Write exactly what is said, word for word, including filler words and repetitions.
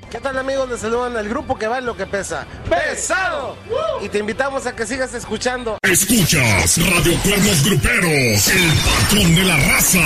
¿Qué tal, amigos? Les saludan el grupo que vale lo que pesa. ¡Pesado! Y te invitamos a que sigas escuchando. Escuchas Radio Cuernos Gruperos, el patrón de la raza.